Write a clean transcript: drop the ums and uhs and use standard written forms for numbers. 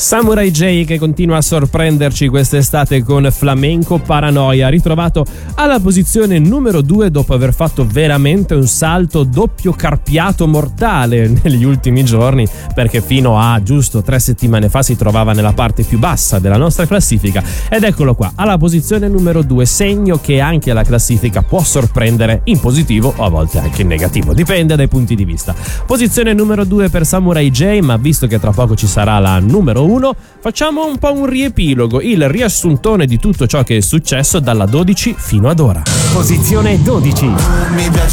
Samurai J che continua a sorprenderci quest'estate con Flamenco Paranoia, ritrovato alla posizione numero 2 dopo aver fatto veramente un salto doppio carpiato mortale negli ultimi giorni, perché fino a giusto 3 settimane fa si trovava nella parte più bassa della nostra classifica, ed eccolo qua alla posizione numero 2, segno che anche la classifica può sorprendere in positivo o a volte anche in negativo, dipende dai punti di vista. Posizione numero 2 per Samurai J, ma visto che tra poco ci sarà la numero 1, facciamo un po' un riepilogo, il riassuntone di tutto ciò che è successo dalla 12 fino ad ora. Posizione 12. Mi piace